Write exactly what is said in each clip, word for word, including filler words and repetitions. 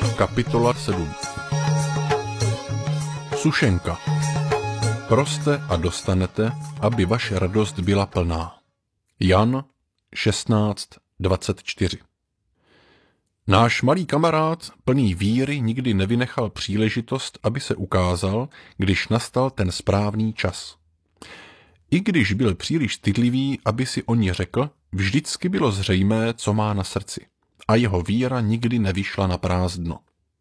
Kapitola sedm. Sušenka. Proste a dostanete, aby vaše radost byla plná. Jan šestnáct dvacet čtyři. Náš malý kamarád, plný víry, nikdy nevynechal příležitost, aby se ukázal, když nastal ten správný čas. I když byl příliš stydlivý, aby si o ní řekl, vždycky bylo zřejmé, co má na srdci. A jeho víra nikdy nevyšla na prázdno.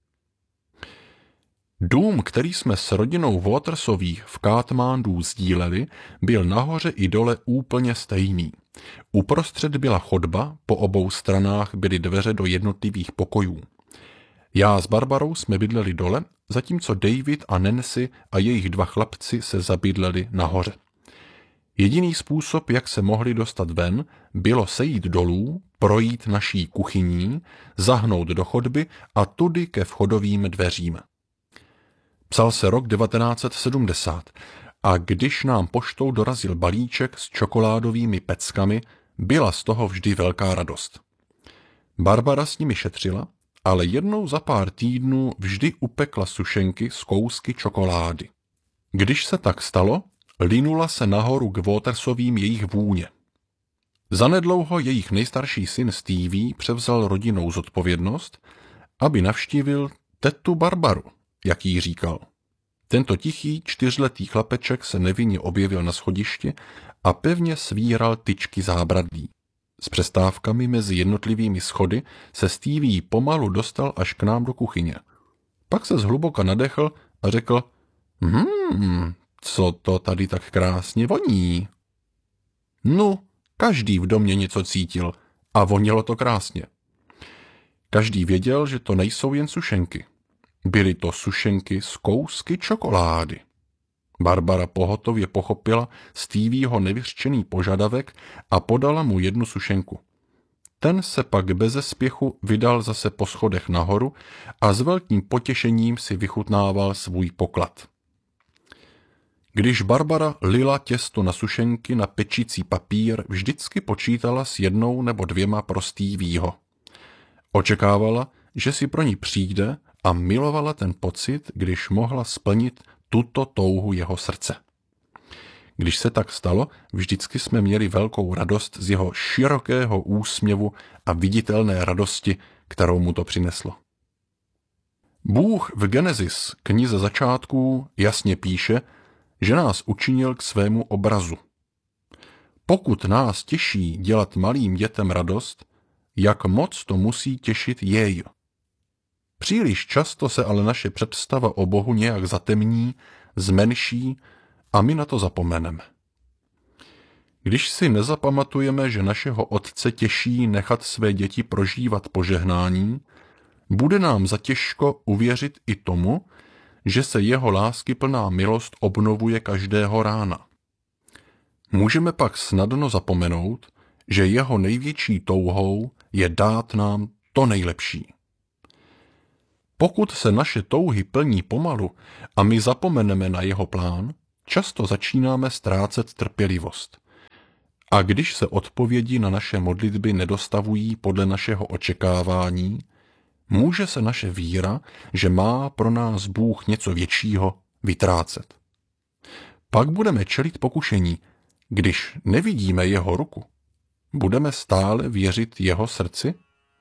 Dům, který jsme s rodinou Watersových v Katmandu sdíleli, byl nahoře i dole úplně stejný. Uprostřed byla chodba, po obou stranách byly dveře do jednotlivých pokojů. Já s Barbarou jsme bydleli dole, zatímco David a Nancy a jejich dva chlapci se zabydleli nahoře. Jediný způsob, jak se mohli dostat ven, bylo sejít dolů, projít naší kuchyní, zahnout do chodby a tudy ke vchodovým dveřím. Psal se rok devatenáct set sedmdesát a když nám poštou dorazil balíček s čokoládovými peckami, byla z toho vždy velká radost. Barbara s nimi šetřila, ale jednou za pár týdnů vždy upekla sušenky z kousky čokolády. Když se tak stalo, linula se nahoru k Watersovým jejich vůně. Zanedlouho jejich nejstarší syn Stevie převzal rodinnou zodpovědnost, aby navštívil tetu Barbaru, jak jí říkal. Tento tichý čtyřletý chlapeček se nevinně objevil na schodišti a pevně svíral tyčky zábradlí. S přestávkami mezi jednotlivými schody se Stevie pomalu dostal až k nám do kuchyně. Pak se zhluboka nadechl a řekl, hmm, co to tady tak krásně voní. No, každý v domě něco cítil a vonilo to krásně. Každý věděl, že to nejsou jen sušenky. Byly to sušenky z kousky čokolády. Barbara pohotově pochopila Stevieho nevyřčený požadavek a podala mu jednu sušenku. Ten se pak beze spěchu vydal zase po schodech nahoru a s velkým potěšením si vychutnával svůj poklad. Když Barbara lila těsto na sušenky na pečící papír, vždycky počítala s jednou nebo dvěma pro Stevieho. Očekávala, že si pro ní přijde a milovala ten pocit, když mohla splnit tuto touhu jeho srdce. Když se tak stalo, vždycky jsme měli velkou radost z jeho širokého úsměvu a viditelné radosti, kterou mu to přineslo. Bůh v Genesis, knize začátků, jasně píše, že nás učinil k svému obrazu. Pokud nás těší dělat malým dětem radost, jak moc to musí těšit jej. Příliš často se ale naše představa o Bohu nějak zatemní, zmenší a my na to zapomeneme. Když si nezapamatujeme, že našeho Otce těší nechat své děti prožívat požehnání, bude nám zatěžko uvěřit i tomu, že se jeho láskyplná milost obnovuje každého rána. Můžeme pak snadno zapomenout, že jeho největší touhou je dát nám to nejlepší. Pokud se naše touhy plní pomalu a my zapomeneme na jeho plán, často začínáme ztrácet trpělivost. A když se odpovědi na naše modlitby nedostavují podle našeho očekávání, může se naše víra, že má pro nás Bůh něco většího, vytrácet. Pak budeme čelit pokušení, když nevidíme jeho ruku. Budeme stále věřit jeho srdci?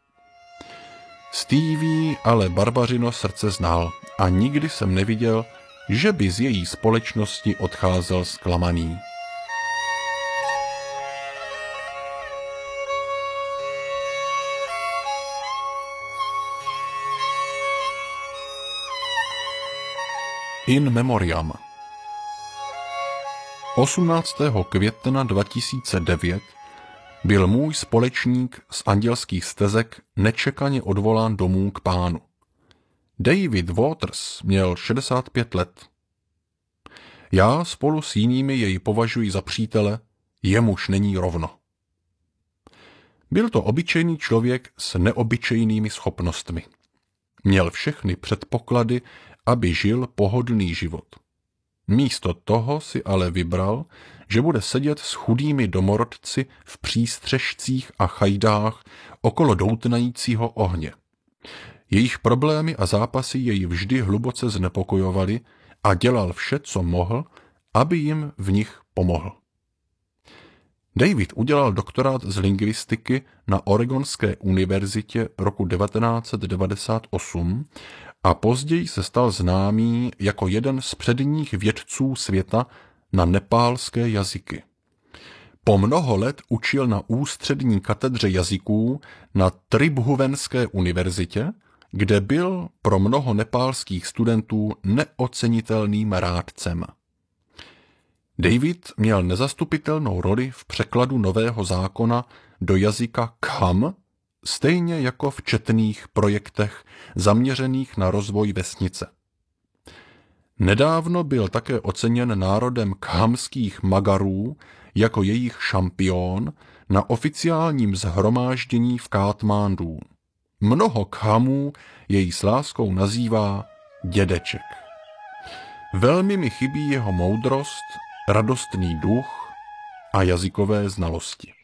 Stevie ale Barbařino srdce znal a nikdy jsem neviděl, že by z její společnosti odcházel zklamaný. In memoriam. osmnáctého května dva tisíce devět byl můj společník z Andělských stezek nečekaně odvolán domů k Pánu. David Waters měl šedesát pět let. Já spolu s jinými jej považuji za přítele, jemuž není rovno. Byl to obyčejný člověk s neobyčejnými schopnostmi. Měl všechny předpoklady, aby žil pohodlný život. Místo toho si ale vybral, že bude sedět s chudými domorodci v přístřešcích a chajdách okolo doutnajícího ohně. Jejich problémy a zápasy jej vždy hluboce znepokojovaly a dělal vše, co mohl, aby jim v nich pomohl. David udělal doktorát z lingvistiky na Oregonské univerzitě roku devatenáct set devadesát osm a později se stal známý jako jeden z předních vědců světa na nepálské jazyky. Po mnoho let učil na ústřední katedře jazyků na Tribhuvanské univerzitě, kde byl pro mnoho nepálských studentů neocenitelným rádcem. David měl nezastupitelnou roli v překladu Nového zákona do jazyka Kham, stejně jako v četných projektech zaměřených na rozvoj vesnice. Nedávno byl také oceněn národem khamských Magarů jako jejich šampion na oficiálním shromáždění v Katmandu. Mnoho Khamů jej s láskou nazývá dědeček. Velmi mi chybí jeho moudrost, radostný duch a jazykové znalosti.